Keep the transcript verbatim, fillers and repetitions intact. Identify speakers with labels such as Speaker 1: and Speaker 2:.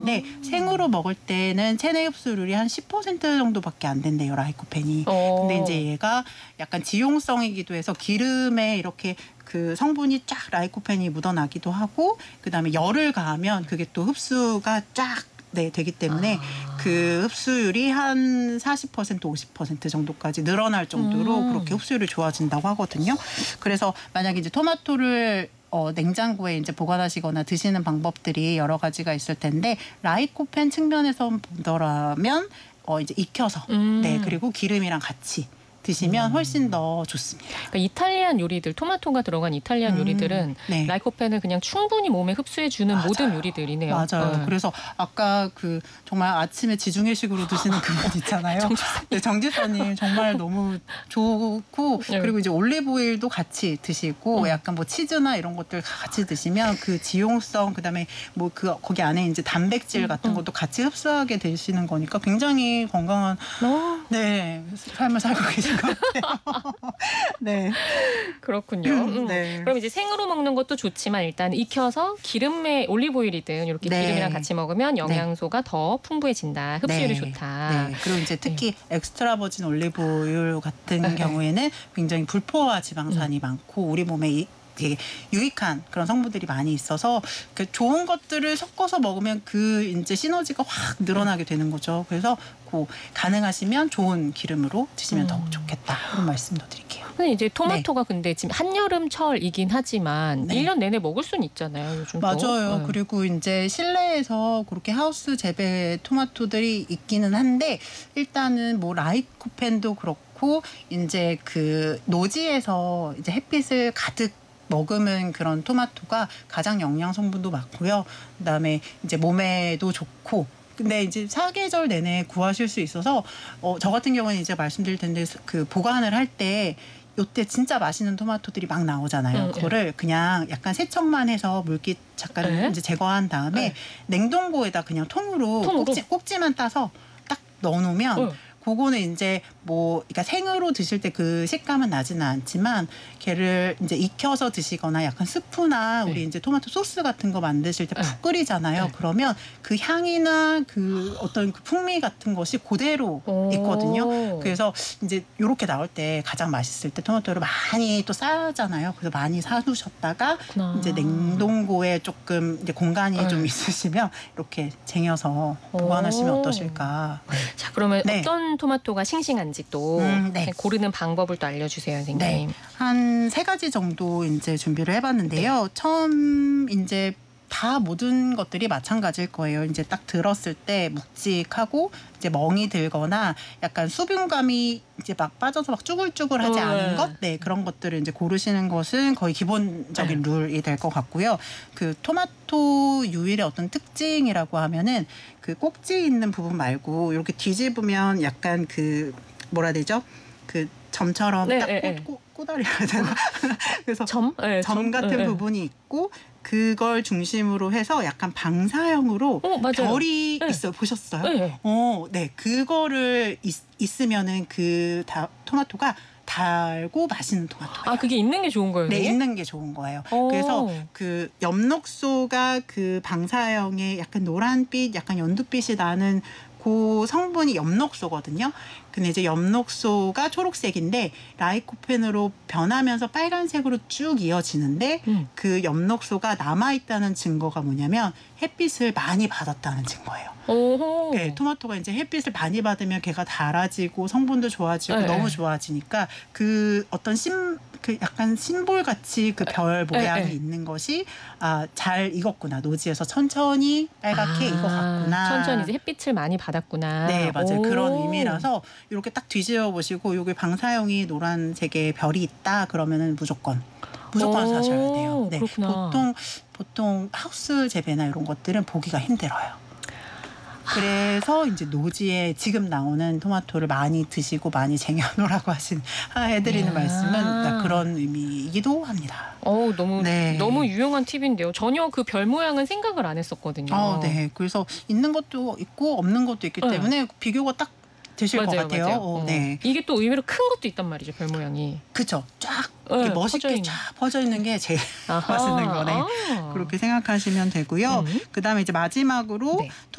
Speaker 1: 네, 생으로 먹을 때는 체내 흡수율이 한 십 퍼센트 정도밖에 안 된대요, 라이코펜이.
Speaker 2: 어.
Speaker 1: 근데 이제 얘가 약간 지용성이기도 해서 기름에 이렇게 그 성분이 쫙 라이코펜이 묻어나기도 하고, 그다음에 열을 가하면 그게 또 흡수가 쫙 네, 되기 때문에
Speaker 2: 아.
Speaker 1: 그 흡수율이 한 사십 퍼센트, 오십 퍼센트 정도까지 늘어날 정도로
Speaker 2: 음.
Speaker 1: 그렇게 흡수율이 좋아진다고 하거든요. 그래서 만약에 이제 토마토를 어, 냉장고에 이제 보관하시거나 드시는 방법들이 여러 가지가 있을 텐데, 라이코펜 측면에서 보더라면 어, 이제 익혀서
Speaker 2: 음.
Speaker 1: 네, 그리고 기름이랑 같이 드시면 훨씬 더 좋습니다.
Speaker 2: 그러니까 이탈리안 요리들, 토마토가 들어간 이탈리안
Speaker 1: 음,
Speaker 2: 요리들은
Speaker 1: 네.
Speaker 2: 라이코펜을 그냥 충분히 몸에 흡수해주는
Speaker 1: 맞아요.
Speaker 2: 모든 요리들이네요.
Speaker 1: 맞아요.
Speaker 2: 네.
Speaker 1: 그래서 아까 그 정말 아침에 지중해식으로 드시는 그분 있잖아요.
Speaker 2: 정지사님.
Speaker 1: 네, 정지사님 정말 너무 좋고,
Speaker 2: 네.
Speaker 1: 그리고 이제 올리브오일도 같이 드시고
Speaker 2: 음.
Speaker 1: 약간 뭐 치즈나 이런 것들 같이 드시면 그 지용성, 그다음에 뭐 그 거기 안에 이제 단백질 같은
Speaker 2: 음.
Speaker 1: 것도 같이 흡수하게 되시는 거니까 굉장히 건강한
Speaker 2: 어.
Speaker 1: 네 삶을 살고 계신 것 같아요. 네.
Speaker 2: 그렇군요. 음.
Speaker 1: 네.
Speaker 2: 그럼 이제 생으로 먹는 것도 좋지만 일단 익혀서 기름에 올리브오일이든 이렇게
Speaker 1: 네.
Speaker 2: 기름이랑 같이 먹으면 영양소가 더 풍부해진다. 흡수율이
Speaker 1: 네.
Speaker 2: 좋다.
Speaker 1: 네. 그리고 이제 특히 엑스트라 버진 올리브오일 같은
Speaker 2: 네.
Speaker 1: 경우에는 굉장히 불포화 지방산이 많고 우리 몸에 이, 되게 유익한 그런 성분들이 많이 있어서 그 좋은 것들을 섞어서 먹으면 그 이제 시너지가 확 늘어나게 되는 거죠. 그래서 그 가능하시면 좋은 기름으로 드시면
Speaker 2: 음.
Speaker 1: 더욱 좋겠다. 그런 말씀도 드릴게요.
Speaker 2: 근데 이제 토마토가 근데 지금 한여름철이긴 하지만
Speaker 1: 네.
Speaker 2: 일 년 내내 먹을 수는 있잖아요. 요즘 또.
Speaker 1: 맞아요.
Speaker 2: 네.
Speaker 1: 그리고 이제 실내에서 그렇게 하우스 재배 토마토들이 있기는 한데, 일단은 뭐 라이코펜도 그렇고 이제 그 노지에서 이제 햇빛을 가득 머금은 그런 토마토가 가장 영양 성분도 많고요. 그다음에 이제 몸에도 좋고. 근데 이제 사계절 내내 구하실 수 있어서 어, 저 같은 경우는 이제 말씀드릴 텐데 그 보관을 할 때 요때 진짜 맛있는 토마토들이 막 나오잖아요.
Speaker 2: 음,
Speaker 1: 그거를 그냥 약간 세척만 해서 물기 잠깐
Speaker 2: 네?
Speaker 1: 이제 제거한 다음에
Speaker 2: 네.
Speaker 1: 냉동고에다 그냥 통으로,
Speaker 2: 통으로?
Speaker 1: 꼭지, 꼭지만 따서 딱 넣어놓으면
Speaker 2: 네.
Speaker 1: 그거는 이제 뭐 그러니까 생으로 드실 때 그 식감은 나지는 않지만 걔를 이제 익혀서 드시거나 약간 스프나 우리
Speaker 2: 네.
Speaker 1: 이제 토마토 소스 같은 거 만드실 때 푹
Speaker 2: 네.
Speaker 1: 끓이잖아요.
Speaker 2: 네.
Speaker 1: 그러면 그 향이나 그 어떤 그 풍미 같은 것이 그대로 있거든요. 그래서 이제 요렇게 나올 때 가장 맛있을 때 토마토를 많이 또 싸잖아요. 그래서 많이 사두셨다가
Speaker 2: 그렇구나.
Speaker 1: 이제 냉동고에 조금 이제 공간이
Speaker 2: 네.
Speaker 1: 좀 있으시면 이렇게 쟁여서 보관하시면
Speaker 2: 오.
Speaker 1: 어떠실까.
Speaker 2: 자, 그러면
Speaker 1: 네.
Speaker 2: 어떤 토마토가 싱싱한지 또
Speaker 1: 음, 네.
Speaker 2: 고르는 방법을 또 알려주세요, 선생님.
Speaker 1: 네, 한 세 가지 정도 이제 준비를 해봤는데요. 처음 이제 다 모든 것들이 마찬가지일 거예요. 이제 딱 들었을 때 묵직하고 이제 멍이 들거나 약간 수분감이 이제 막 빠져서 막 쭈글쭈글하지
Speaker 2: 어,
Speaker 1: 않은
Speaker 2: 네.
Speaker 1: 것, 네 그런 것들을 이제 고르시는 것은 거의 기본적인
Speaker 2: 네.
Speaker 1: 룰이 될 것 같고요. 그 토마토 유일의 어떤 특징이라고 하면은 그 꼭지 있는 부분 말고 이렇게 뒤집으면 약간 그 뭐라 해야 되죠? 그 점처럼
Speaker 2: 네,
Speaker 1: 딱
Speaker 2: 네,
Speaker 1: 꼬,
Speaker 2: 네.
Speaker 1: 꼬, 꼬다리 해야 되나? 그래서
Speaker 2: 점? 네,
Speaker 1: 점 같은
Speaker 2: 네,
Speaker 1: 부분이 있고 그걸 중심으로 해서 약간 방사형으로
Speaker 2: 어, 맞아요.
Speaker 1: 별이
Speaker 2: 네.
Speaker 1: 있어 보셨어요?
Speaker 2: 네.
Speaker 1: 어, 네, 그거를 있, 있으면은 그 다, 토마토가 달고 맛있는 토마토예요.
Speaker 2: 아, 그게 있는 게 좋은 거예요?
Speaker 1: 네,
Speaker 2: 선생님?
Speaker 1: 있는 게 좋은 거예요.
Speaker 2: 오.
Speaker 1: 그래서 그 엽록소가 그 방사형의 약간 노란빛, 약간 연두빛이 나는 그 성분이 엽록소거든요. 근데 이제 엽록소가 초록색인데 라이코펜으로 변하면서 빨간색으로 쭉 이어지는데
Speaker 2: 음.
Speaker 1: 그 엽록소가 남아있다는 증거가 뭐냐면 햇빛을 많이 받았다는 증거예요.
Speaker 2: 오호.
Speaker 1: 네, 토마토가 이제 햇빛을 많이 받으면 걔가 달아지고 성분도 좋아지고
Speaker 2: 네,
Speaker 1: 너무
Speaker 2: 네.
Speaker 1: 좋아지니까 그 어떤 심, 그 약간 심볼 같이 그 별 모양이
Speaker 2: 네, 네.
Speaker 1: 있는 것이 아, 잘 익었구나. 노지에서 천천히 빨갛게
Speaker 2: 아,
Speaker 1: 익어갔구나.
Speaker 2: 천천히 이제 햇빛을 많이 받았구나.
Speaker 1: 네, 맞아요.
Speaker 2: 오.
Speaker 1: 그런 의미라서 이렇게 딱 뒤집어 보시고 여기 방사형이 노란색의 별이 있다 그러면은 무조건 무조건
Speaker 2: 오,
Speaker 1: 사셔야 돼요. 네,
Speaker 2: 그렇구나.
Speaker 1: 보통 보통 하우스 재배나 이런 것들은 보기가 힘들어요. 그래서 이제 노지에 지금 나오는 토마토를 많이 드시고 많이 쟁여놓으라고 하신 해드리는
Speaker 2: 야.
Speaker 1: 말씀은 그런 의미이기도 합니다.
Speaker 2: 어, 너무
Speaker 1: 네.
Speaker 2: 너무 유용한 팁인데요. 전혀 그 별 모양은 생각을 안 했었거든요.
Speaker 1: 어, 네. 그래서 있는 것도 있고 없는 것도 있기
Speaker 2: 네.
Speaker 1: 때문에 비교가 딱 드실 것
Speaker 2: 맞아요,
Speaker 1: 같아요.
Speaker 2: 맞아요.
Speaker 1: 어,
Speaker 2: 어.
Speaker 1: 네.
Speaker 2: 이게 또 의외로 큰 것도 있단 말이죠, 별 모양이.
Speaker 1: 그쵸. 쫙
Speaker 2: 네,
Speaker 1: 이렇게
Speaker 2: 퍼져
Speaker 1: 멋있게
Speaker 2: 있는.
Speaker 1: 쫙 퍼져 있는 게 제일
Speaker 2: 아하.
Speaker 1: 맛있는 거네.
Speaker 2: 아.
Speaker 1: 그렇게 생각하시면 되고요.
Speaker 2: 음.
Speaker 1: 그다음에 이제 마지막으로
Speaker 2: 네.